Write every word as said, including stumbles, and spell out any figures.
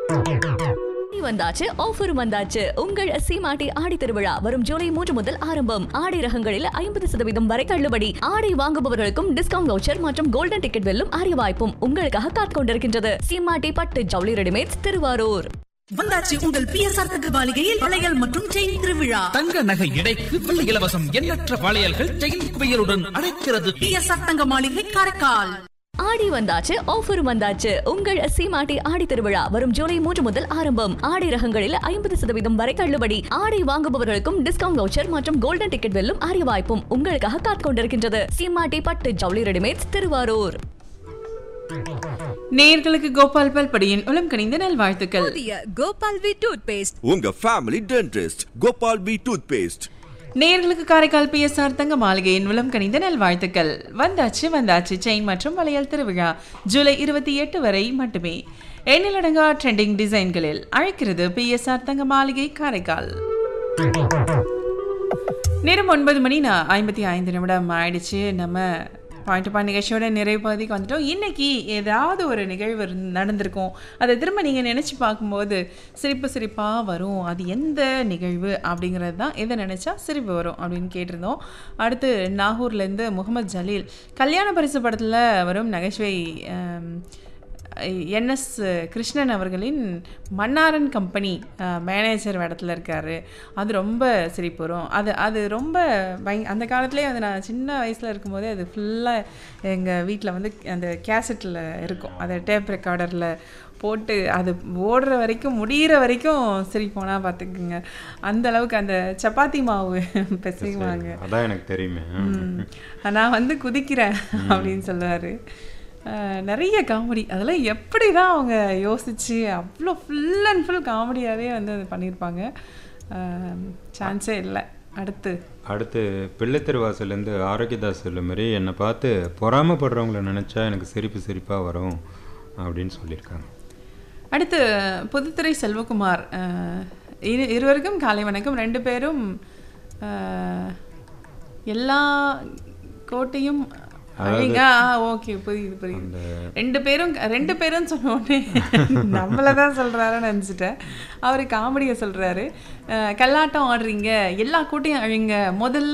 வந்தாச்சு ஆஃபர் வந்தாச்சு உங்கள் சீமாட்டி ஆடி திருவிழா வரும் ஜூலை மூன்று முதல் ஆரம்பம். ஆடை ரகங்களில் ஐம்பது சதவீதம் வரை தள்ளுபடி. ஆடை வாங்குபவர்களுக்கும் டிஸ்கவுண்ட் வவுச்சர் மற்றும் கோல்டன் டிக்கெட் வெல்லும் அரிய வாய்ப்பும் உங்களுக்காக காத்துக் கொண்டிருக்கின்றது. சீமாட்டி பட்டு ஜவுளி ரெடிமேட்ஸ் திருவாரூர். வந்தாச்சு உங்கள் பிஎஸ்ஆர் தங்க மாளிகையில் வளையல் மற்றும் செயின் திருவிழா. தங்க நகை எடைக்கு வெள்ளி இலவசம். எண்ணற்ற வளையல்கள் செயின் குவியலுடன் அழைக்கிறது. பிஎஸ்ஆர் தங்க மாளிகை காரைக்கால். ஆடி வந்தாச்சு ஆஃபர் வந்தாச்சு உங்கள் சீமாட்டி ஆடி திருவிழா வரும் ஜூலை மூன்று முதல் ஆரம்பம். ஆடை ரகங்களில் ஐம்பது சதவீதம் வரை தள்ளுபடி. ஆடை வாங்குபவர்களுக்கும் டிஸ்கவுண்ட் வவுச்சர் மற்றும் கோல்டன் டிக்கெட் வெல்லும் அரிய வாய்ப்பும் உங்களுக்காக காத்துக் கொண்டிருக்கின்றது. சீமாட்டி பட்டு ஜவுளி ரெடிமேட்ஸ் திருவாரூர். நேயர்களுக்கு கோபால் பல்படியின் உளம் கனிந்த நல்வாழ்த்துக்கள். கோபால் வி டூத் பேஸ்ட் உங்க family dentist Gopal we tooth paste. நேயர்களுக்கு காரைக்கால் பிஎஸ்ஆர் தங்க மாளிகையின் உளம் கனிந்த நல்வாழ்த்துக்கள். வந்தாச்சு வந்தாச்சு செயின் மற்றும் வளையல் திருவிழா ஜூலை இருபத்தி எட்டு வரை மட்டுமே. எண்ணிலடங்கா ட்ரெண்டிங் டிசைன்களில் அழைக்கிறது பிஎஸ்ஆர் தங்க மாளிகை காரைக்கால். நேரம் ஒன்பது மணி நான் ஐம்பத்தி ஐந்து நிமிடம் ஆயிடுச்சு. நம்ம பாயிண்ட் பாயிண்ட் நிகழ்ச்சியோட நிறைவு பகுதிக்கு வந்துட்டோம். இன்றைக்கி ஏதாவது ஒரு நிகழ்வு நடந்திருக்கும், அதை திரும்ப நீங்கள் நினச்சி பார்க்கும்போது சிரிப்பு சிரிப்பாக வரும். அது எந்த நிகழ்வு அப்படிங்கிறது தான், எதை நினச்சா சிரிப்பு வரும் அப்படின்னு கேட்டிருந்தோம். அடுத்து நாகூர்லேருந்து முகமது ஜலீல் கல்யாண பரிசு படத்தில் வரும் நகைச்சுவை என்எஸ் கிருஷ்ணன் அவர்களின் மன்னாரன் கம்பெனி மேனேஜர் இடத்துல இருக்கார். அது ரொம்ப சிரிப்பு வரும். அது அது ரொம்ப பய அந்த காலத்துலேயே அது நான் சின்ன வயசில் இருக்கும்போதே அது ஃபுல்லாக எங்கள் வீட்டில் வந்து அந்த கேசட்டில் இருக்கும். அதை டேப் ரெக்கார்டரில் போட்டு அது ஓடுற வரைக்கும் முடிகிற வரைக்கும் சிரிப்போனா பார்த்துக்குங்க. அந்த அளவுக்கு அந்த சப்பாத்தி மாவு பிசைவாங்க. அதான் எனக்கு தெரியுமே. நான் வந்து குதிக்கிறேன் அப்படின்னு சொல்லுவார். நிறைய காமெடி, அதெல்லாம் எப்படி தான் அவங்க யோசித்து அவ்வளோ ஃபுல் அண்ட் ஃபுல் காமெடியாகவே வந்து அது பண்ணியிருப்பாங்க. சான்ஸே இல்லை. அடுத்து அடுத்து பிள்ளைத்திருவாசலேருந்து ஆரோக்கியதாஸ் சொல்ல மாதிரி என்னை பார்த்து பொறாமப்படுறவங்கள நினச்சா எனக்கு சிரிப்பு சிரிப்பாக வரும் அப்படின்னு சொல்லியிருக்காங்க. அடுத்து புதுத்துறை செல்வகுமார், இரு இருவருக்கும் காலை வணக்கம். ரெண்டு பேரும் எல்லா கோட்டையும் ஓகே புரியுது புரியுது. ரெண்டு பேரும் ரெண்டு பேரும் சொன்ன உடனே நம்மளை தான் சொல்கிறாருன்னு நினச்சிட்டேன். அவர் காமெடியை சொல்கிறாரு. கல்லாட்டம் ஆடுறீங்க, எல்லா கூட்டையும் அழிங்க, முதல்ல